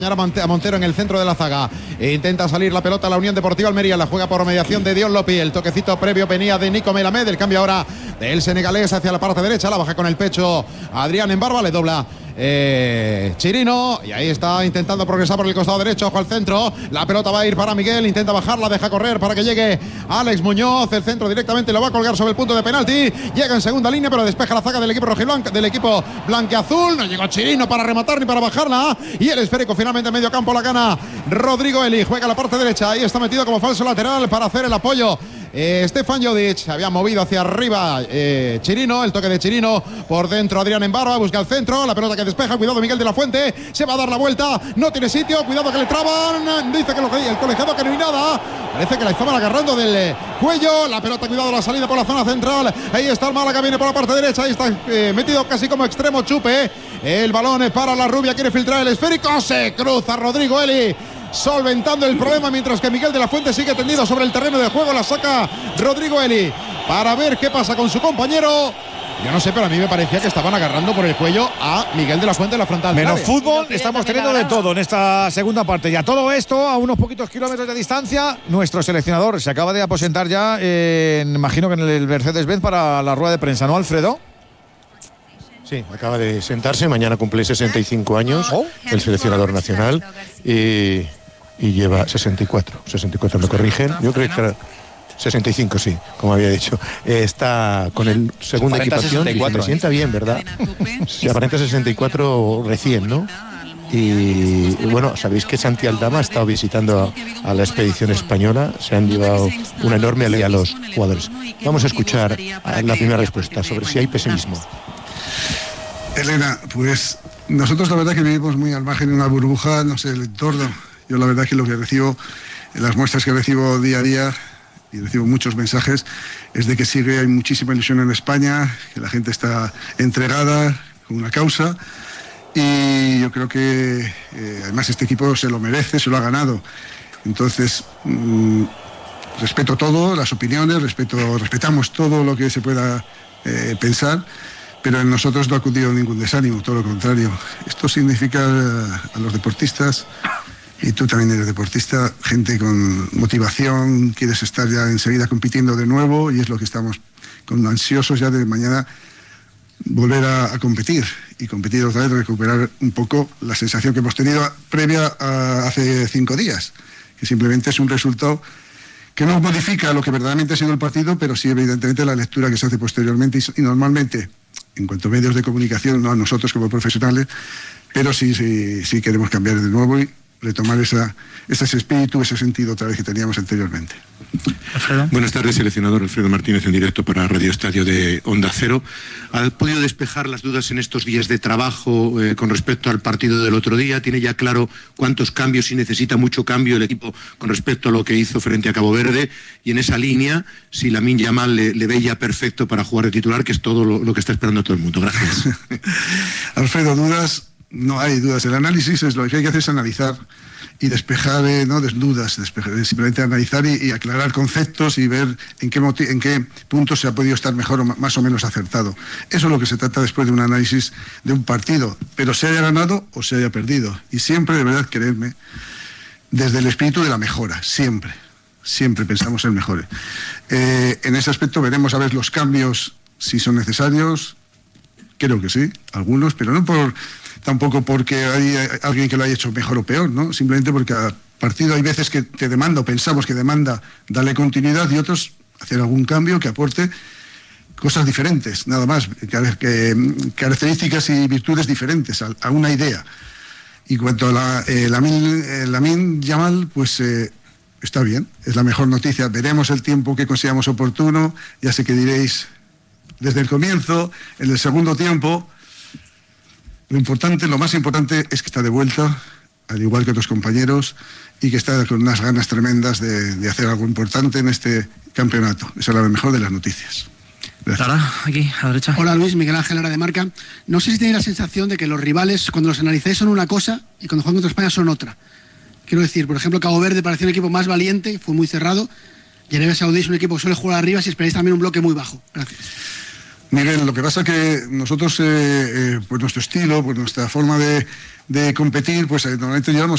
A Montero en el centro de la zaga. Intenta salir la pelota a la Unión Deportiva Almería. La juega por mediación de Dion Lopi. El toquecito previo venía de Nico Melamed. El cambio ahora del senegalés hacia la parte derecha. La baja con el pecho Adrián Embarba. Le dobla Chirino. Y ahí está intentando progresar por el costado derecho. Ojo al centro. La pelota va a ir para Miguel. Intenta bajarla. Deja correr para que llegue Alex Muñoz. El centro directamente lo va a colgar sobre el punto de penalti. Llega en segunda línea, pero despeja la zaga del equipo rojiblanco, del equipo blanqueazul. No llegó Chirino para rematar ni para bajarla. Y el esférico finalmente en medio campo la gana Rodrigo Eli. Juega a la parte derecha. Ahí está metido como falso lateral para hacer el apoyo. Stefan Jodic había movido hacia arriba Chirino, el toque de Chirino por dentro. Adrián Embarba busca el centro, la pelota que despeja. Cuidado Miguel de la Fuente, se va a dar la vuelta, no tiene sitio, cuidado que le traban. Dice que el colegiado que no hay nada. Parece que la estaban agarrando del cuello. La pelota, cuidado la salida por la zona central. Ahí está el Málaga, viene por la parte derecha. Ahí está metido casi como extremo Chupe. El balón es para la rubia, quiere filtrar el esférico. Se cruza Rodrigo Eli, solventando el problema, mientras que Miguel de la Fuente sigue tendido sobre el terreno de juego. La saca Rodrigo Eli para ver qué pasa con su compañero. Yo no sé, pero a mí me parecía que estaban agarrando por el cuello a Miguel de la Fuente en la frontal. Menos fútbol, estamos teniendo de todo en esta segunda parte. Y a todo esto, a unos poquitos kilómetros de distancia, nuestro seleccionador se acaba de aposentar ya, imagino que en el Mercedes-Benz para la rueda de prensa, ¿no, Alfredo? Sí, acaba de sentarse, mañana cumple 65 años, el seleccionador nacional, y lleva 64 me corrigen, yo creo que era 65, sí, como había dicho. Está con el segunda equipación 64, y se sienta bien, ¿verdad? Se aparenta 64 recién, ¿no? Y bueno, sabéis que Santi Aldama ha estado visitando a la expedición española, se han llevado una enorme alegría a los jugadores. Vamos a escuchar la primera respuesta sobre si hay pesimismo. Elena, pues nosotros la verdad que vivimos muy al margen de una burbuja, no sé, el entorno. Yo la verdad que lo que recibo, las muestras que recibo día a día, y recibo muchos mensajes, es de que hay muchísima ilusión en España, que la gente está entregada con una causa, y yo creo que además este equipo se lo merece, se lo ha ganado. Entonces, respeto todo, las opiniones, respetamos todo lo que se pueda pensar, pero en nosotros no ha cundido ningún desánimo, todo lo contrario. Esto significa a los deportistas, y tú también eres deportista, gente con motivación, quieres estar ya enseguida compitiendo de nuevo, y es lo que estamos ansiosos ya de mañana volver a competir, y competir otra vez, recuperar un poco la sensación que hemos tenido previa a hace 5 días, que simplemente es un resultado que no modifica lo que verdaderamente ha sido el partido, pero sí evidentemente la lectura que se hace posteriormente, y normalmente en cuanto a medios de comunicación, no a nosotros como profesionales, pero sí queremos cambiar de nuevo y retomar ese espíritu, ese sentido otra vez que teníamos anteriormente. Alfredo. Buenas tardes, seleccionador Alfredo Martínez en directo para Radio Estadio de Onda Cero. ¿Ha podido despejar las dudas en estos días de trabajo con respecto al partido del otro día? ¿Tiene ya claro cuántos cambios, si necesita mucho cambio el equipo con respecto a lo que hizo frente a Cabo Verde? Y en esa línea, si Lamine Yamal le ve ya perfecto para jugar de titular, que es todo lo que está esperando todo el mundo. Gracias. Alfredo, dudas, no hay dudas. El análisis es lo que hay que hacer, es analizar y despejar, no dudas, simplemente analizar y aclarar conceptos y ver en qué puntos se ha podido estar mejor o más o menos acertado. Eso es lo que se trata después de un análisis de un partido, pero se haya ganado o se haya perdido. Y siempre, de verdad, creedme, desde el espíritu de la mejora, siempre pensamos en mejores. En ese aspecto veremos a ver los cambios, si son necesarios, creo que sí, algunos, pero no tampoco porque hay alguien que lo haya hecho mejor o peor, ¿no? Simplemente porque a partido hay veces que te demanda, o pensamos que demanda, darle continuidad, y otros hacer algún cambio que aporte cosas diferentes, nada más, características y virtudes diferentes a una idea. Y cuanto a Lamine Yamal, pues está bien, es la mejor noticia. Veremos el tiempo que consideramos oportuno, ya sé que diréis desde el comienzo, en el segundo tiempo. Lo más importante es que está de vuelta, al igual que otros compañeros, y que está con unas ganas tremendas de hacer algo importante en este campeonato. Esa es la mejor de las noticias. Lara, aquí, a la derecha. Hola Luis, Miguel Ángel Lara de Marca. No sé si tenéis la sensación de que los rivales, cuando los analizáis, son una cosa y cuando juegan contra España son otra. Quiero decir, por ejemplo, Cabo Verde parecía un equipo más valiente, fue muy cerrado, y Arabia Saudí es un equipo que suele jugar arriba, si esperáis también un bloque muy bajo. Gracias. Miguel, lo que pasa es que nosotros, pues nuestro estilo, pues nuestra forma de competir, pues normalmente llevamos